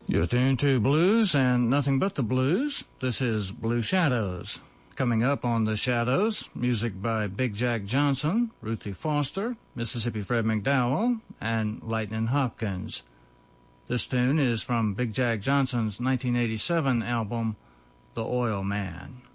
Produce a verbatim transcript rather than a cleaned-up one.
You're tuned to blues and nothing but the blues. This is Blue Shadows. Coming up on The Shadows, music by Big Jack Johnson, Ruthie Foster, Mississippi Fred McDowell, and Lightnin' Hopkins. This tune is from Big Jack Johnson's nineteen eighty-seven album, The Oil Man.